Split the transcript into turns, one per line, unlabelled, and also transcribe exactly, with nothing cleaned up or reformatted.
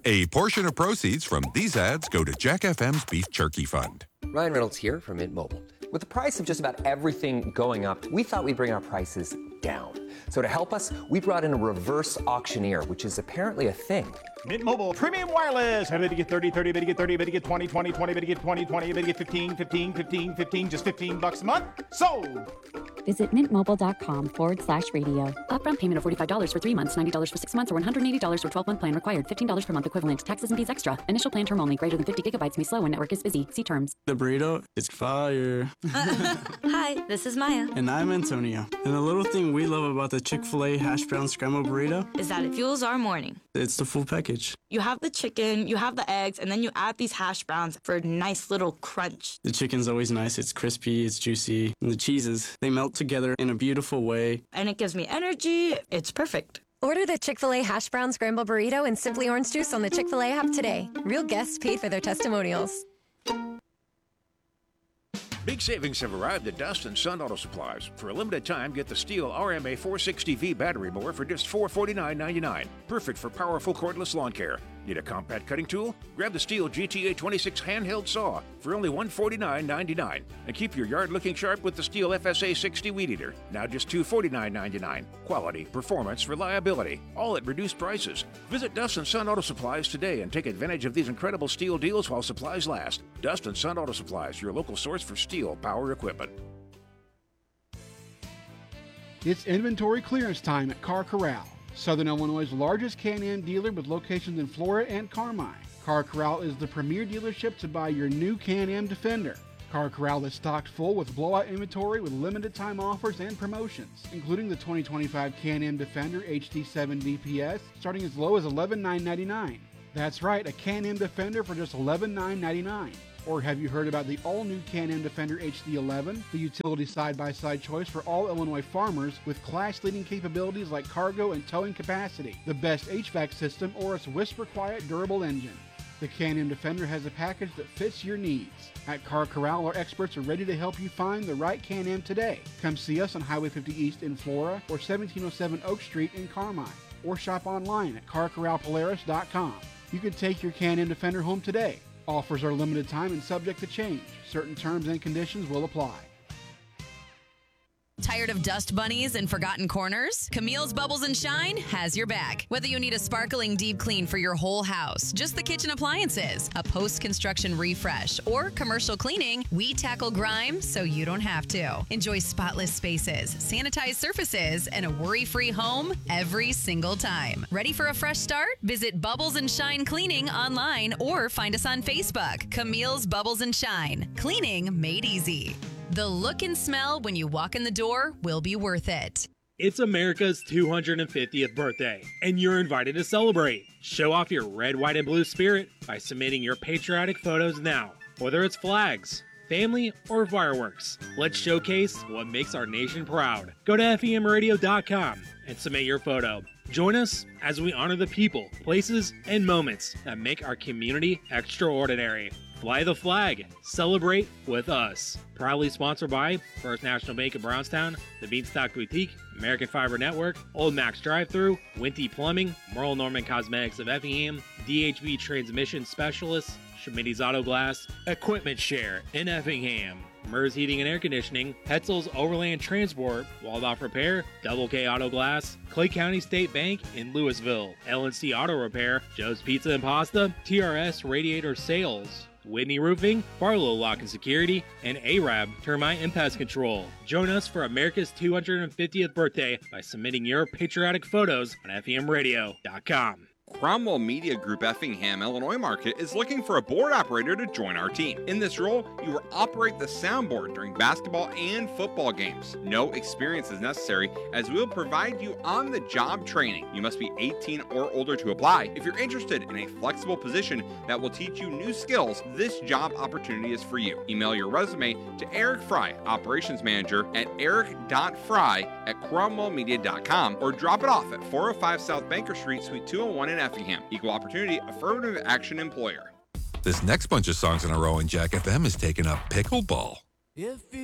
A portion of proceeds from these ads go to Jack F M's Beef Jerky Fund.
Ryan Reynolds here from Mint Mobile. With the price of just about everything going up, we thought we'd bring our prices down. So to help us, we brought in a reverse auctioneer, which is apparently a thing.
Mint Mobile Premium Wireless. How to get thirty, thirty, to get thirty, to get twenty, twenty, twenty, to get twenty, twenty, to get fifteen, fifteen, fifteen, fifteen, just fifteen bucks a month? Sold!
Visit mintmobile.com forward slash radio.
Upfront payment of forty-five dollars for three months, ninety dollars for six months, or one hundred eighty dollars for twelve-month plan required. fifteen dollars per month equivalent. Taxes and fees extra. Initial plan term only. Greater than fifty gigabytes may slow when network is busy. See terms.
The burrito is fire.
Hi, this is Maya.
And I'm Antonio. And the little thing we love about the Chick-fil-A hash brown scrambled burrito
is that it fuels our morning.
It's the full package.
You have the chicken, you have the eggs, and then you add these hash browns for a nice little crunch.
The chicken's always nice. It's crispy, it's juicy. And the cheeses, they melt together in a beautiful way.
And it gives me energy. It's perfect.
Order the Chick-fil-A hash brown scrambled burrito and Simply Orange Juice on the Chick-fil-A app today. Real guests paid for their testimonials.
Big savings have arrived at Dust and Sun Auto Supplies. For a limited time, get the Steel R M A four sixty V battery mower for just four hundred forty-nine ninety-nine. Perfect for powerful cordless lawn care. Need a compact cutting tool? Grab the Steel G T A twenty-six handheld saw for only one hundred forty-nine ninety-nine. And keep your yard looking sharp with the Steel F S A sixty weed eater. Now just two hundred forty-nine ninety-nine. Quality, performance, reliability, all at reduced prices. Visit Dust and Sun Auto Supplies today and take advantage of these incredible Steel deals while supplies last. Dust and Sun Auto Supplies, your local source for Steel power equipment.
It's inventory clearance time at Car Corral, Southern Illinois' largest Can-Am dealer with locations in Flora and Carmine. Car Corral is the premier dealership to buy your new Can-Am Defender. Car Corral is stocked full with blowout inventory with limited time offers and promotions, including the twenty twenty-five Can-Am Defender H D seven D P S, starting as low as eleven thousand nine hundred ninety-nine dollars. That's right, a Can-Am Defender for just eleven thousand nine hundred ninety-nine dollars. Or have you heard about the all-new Can-Am Defender H D eleven, the utility side-by-side choice for all Illinois farmers with class-leading capabilities like cargo and towing capacity, the best H V A C system, or its whisper-quiet, durable engine? The Can-Am Defender has a package that fits your needs. At Car Corral, our experts are ready to help you find the right Can-Am today. Come see us on Highway fifty East in Flora or seventeen oh seven Oak Street in Carmine, or shop online at car corral polaris dot com. You can take your Can-Am Defender home today. Offers are limited time and subject to change. Certain terms and conditions will apply.
Tired of dust bunnies and forgotten corners? Camille's Bubbles and Shine has your back. Whether you need a sparkling deep clean for your whole house, just the kitchen appliances, a post-construction refresh, or commercial cleaning, we tackle grime so you don't have to. Enjoy spotless spaces, sanitized surfaces, and a worry-free home every single time. Ready for a fresh start? Visit Bubbles and Shine Cleaning online or find us on Facebook. Camille's Bubbles and Shine. Cleaning made easy. The look and smell when you walk in the door will be worth it.
It's America's two hundred fiftieth birthday, and you're invited to celebrate. Show off your red, white, and blue spirit by submitting your patriotic photos now. Whether it's flags, family, or fireworks, let's showcase what makes our nation proud. Go to F E M radio dot com and submit your photo. Join us as we honor the people, places, and moments that make our community extraordinary. Fly the flag. Celebrate with us. Proudly sponsored by First National Bank of Brownstown, the Beanstalk Boutique, American Fiber Network, Old Max Drive-Thru, Winty Plumbing, Merle Norman Cosmetics of Effingham, D H B Transmission Specialists, Schmitty's Auto Glass, Equipment Share in Effingham, Mers Heating and Air Conditioning, Hetzel's Overland Transport, Waldorf Repair, Double K Auto Glass, Clay County State Bank in Louisville, L and C Auto Repair, Joe's Pizza and Pasta, T R S Radiator Sales, Whitney Roofing, Barlow Lock and Security, and Arab Termite and Pest Control. Join us for America's two hundred fiftieth birthday by submitting your patriotic photos on F E M radio dot com.
Cromwell Media Group Effingham, Illinois market is looking for a board operator to join our team. In this role, you will operate the soundboard during basketball and football games. No experience is necessary as we will provide you on-the-job training. You must be eighteen or older to apply. If you're interested in a flexible position that will teach you new skills, this job opportunity is for you. Email your resume to Eric Fry, Operations Manager, at eric dot fry at cromwell media dot com or drop it off at four oh five South Banker Street, Suite two oh one in Effingham. Equal opportunity, affirmative action employer.
This next bunch of songs in a row in Jack F M is taking up pickleball.
If you